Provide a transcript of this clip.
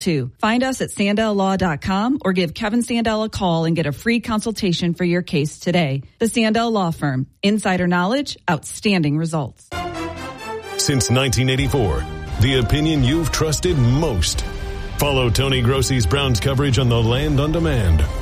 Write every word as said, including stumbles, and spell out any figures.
too. Find us at sandell law dot com or give Kevin Sandell a call and get a free consultation for your case today. The Sandell Law Firm. Insider knowledge, outstanding results. Since nineteen eighty-four, the opinion you've trusted most. Follow Tony Grossi's Browns coverage on the Land on Demand